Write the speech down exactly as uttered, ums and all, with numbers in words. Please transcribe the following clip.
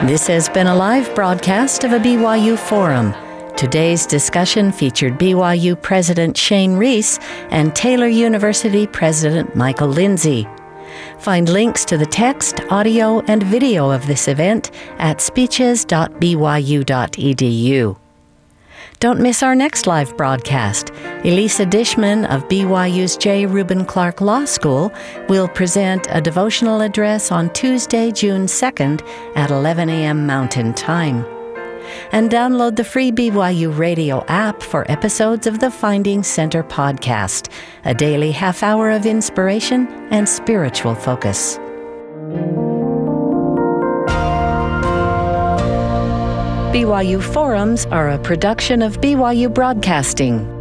This has been a live broadcast of a B Y U forum. Today's discussion featured B Y U President Shane Reese and Taylor University President Michael Lindsay. Find links to the text, audio, and video of this event at speeches dot b y u dot e d u. Don't miss our next live broadcast. Elisa Dishman of B Y U's J. Reuben Clark Law School will present a devotional address on Tuesday, June second at eleven a.m. Mountain Time. And download the free B Y U radio app for episodes of the Finding Center podcast, a daily half hour of inspiration and spiritual focus. B Y U Forums are a production of B Y U Broadcasting.